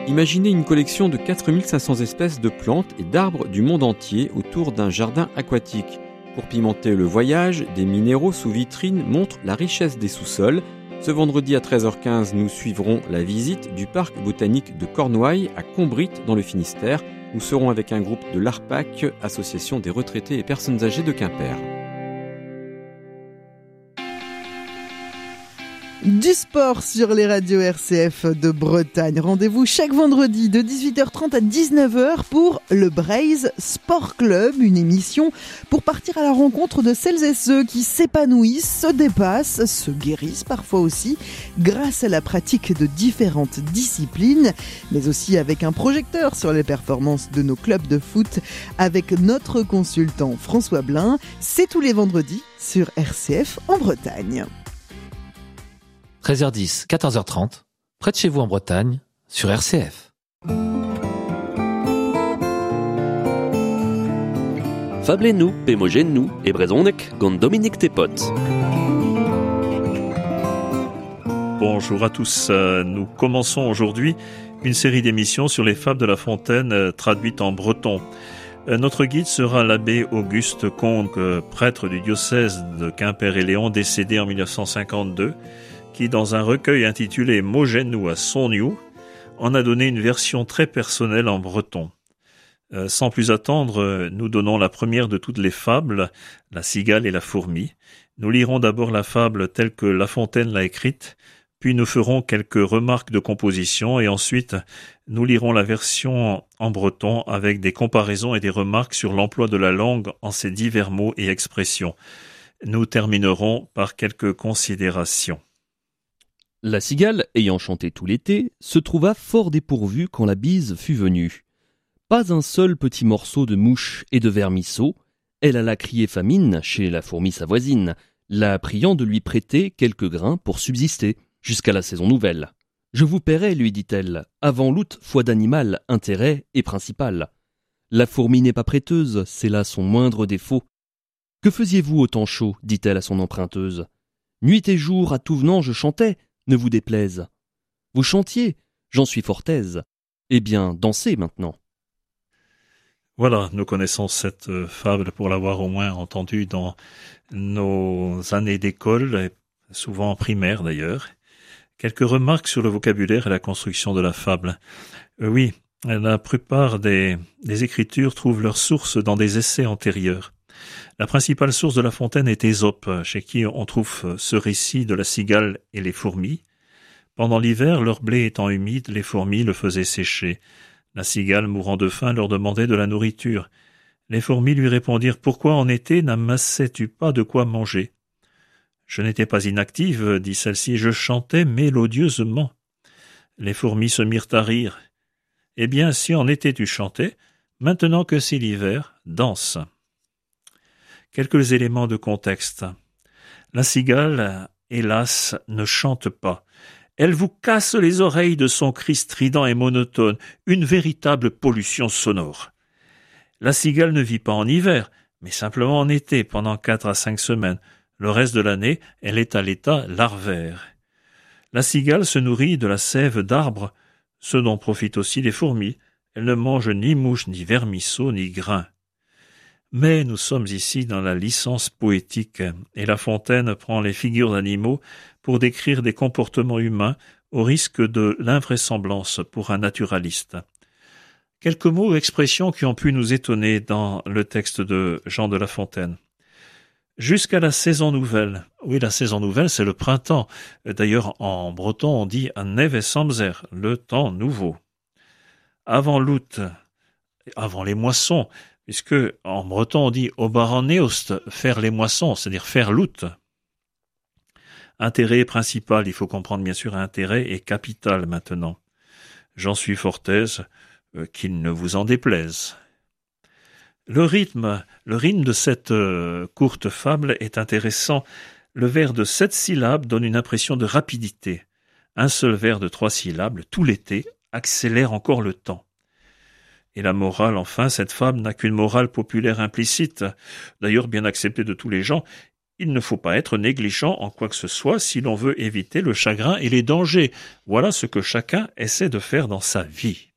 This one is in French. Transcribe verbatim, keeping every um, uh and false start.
Imaginez une collection de quatre mille cinq cents espèces de plantes et d'arbres du monde entier autour d'un jardin aquatique. Pour pimenter le voyage, des minéraux sous vitrine montrent la richesse des sous-sols. Ce vendredi à treize heures quinze, nous suivrons la visite du parc botanique de Cornouailles à Combrit dans le Finistère. Nous serons avec un groupe de l'A R P A C, Association des retraités et personnes âgées de Quimper. Du sport sur les radios R C F de Bretagne. Rendez-vous chaque vendredi de dix-huit heures trente à dix-neuf heures pour le Braise Sport Club, une émission pour partir à la rencontre de celles et ceux qui s'épanouissent, se dépassent, se guérissent parfois aussi grâce à la pratique de différentes disciplines, mais aussi avec un projecteur sur les performances de nos clubs de foot avec notre consultant François Blin. C'est tous les vendredis sur R C F en Bretagne. treize heures dix, quatorze heures trente, près de chez vous en Bretagne, sur R C F. Fablen-nous, pémogène-nous, et brezonec, gant Dominique Tepot. Bonjour à tous, nous commençons aujourd'hui une série d'émissions sur les fables de La Fontaine traduites en breton. Notre guide sera l'abbé Auguste Conque, prêtre du diocèse de Quimper et Léon, décédé en dix-neuf cent cinquante-deux, qui, dans un recueil intitulé « Mogène-nous à Sonniou », en a donné une version très personnelle en breton. Euh, sans plus attendre, nous donnons la première de toutes les fables, la cigale et la fourmi. Nous lirons d'abord la fable telle que La Fontaine l'a écrite, puis nous ferons quelques remarques de composition et ensuite nous lirons la version en breton avec des comparaisons et des remarques sur l'emploi de la langue en ses divers mots et expressions. Nous terminerons par quelques considérations. La cigale, ayant chanté tout l'été, se trouva fort dépourvue quand la bise fut venue. Pas un seul petit morceau de mouche et de vermisseau. Elle alla crier famine chez la fourmi sa voisine, la priant de lui prêter quelques grains pour subsister, jusqu'à la saison nouvelle. « Je vous paierai, lui dit-elle, avant l'août, foi d'animal, intérêt et principal. La fourmi n'est pas prêteuse, c'est là son moindre défaut. Que faisiez-vous au temps chaud, dit-elle à son emprunteuse. Nuit et jour, à tout venant, je chantais. Ne vous déplaise. Vous chantiez, j'en suis fort aise. Eh bien, dansez maintenant. » Voilà, nous connaissons cette fable pour l'avoir au moins entendue dans nos années d'école, souvent en primaire d'ailleurs. Quelques remarques sur le vocabulaire et la construction de la fable. Euh, oui, la plupart des, des écritures trouvent leur source dans des essais antérieurs. La principale source de La Fontaine est Ésope, chez qui on trouve ce récit de la cigale et les fourmis. Pendant l'hiver, leur blé étant humide, les fourmis le faisaient sécher. La cigale, mourant de faim, leur demandait de la nourriture. Les fourmis lui répondirent « Pourquoi en été n'amassais-tu pas de quoi manger ?» « Je n'étais pas inactive, dit celle-ci, je chantais mélodieusement. » Les fourmis se mirent à rire. « Eh bien, si en été tu chantais, maintenant que c'est l'hiver, danse. » Quelques éléments de contexte. La cigale, hélas, ne chante pas. Elle vous casse les oreilles de son cri strident et monotone, une véritable pollution sonore. La cigale ne vit pas en hiver, mais simplement en été, pendant quatre à cinq semaines. Le reste de l'année, elle est à l'état larvaire. La cigale se nourrit de la sève d'arbres, ce dont profitent aussi les fourmis. Elle ne mange ni mouches, ni vermisseaux, ni grains. Mais nous sommes ici dans la licence poétique, et La Fontaine prend les figures d'animaux pour décrire des comportements humains au risque de l'invraisemblance pour un naturaliste. Quelques mots ou expressions qui ont pu nous étonner dans le texte de Jean de La Fontaine. Jusqu'à la saison nouvelle. Oui, la saison nouvelle, c'est le printemps. D'ailleurs, en breton, on dit « neve samser », le temps nouveau. Avant l'août, avant les moissons, puisque en breton on dit « obaroneost », faire les moissons, c'est-à-dire faire l'août. Intérêt principal, il faut comprendre bien sûr intérêt et capital maintenant. J'en suis fort aise, euh, qu'il ne vous en déplaise. Le rythme, le rythme de cette euh, courte fable est intéressant. Le vers de sept syllabes donne une impression de rapidité. Un seul vers de trois syllabes, tout l'été, accélère encore le temps. Et la morale, enfin, cette fable n'a qu'une morale populaire implicite, d'ailleurs bien acceptée de tous les gens. il ne faut pas être négligent en quoi que ce soit si l'on veut éviter le chagrin et les dangers. Voilà ce que chacun essaie de faire dans sa vie.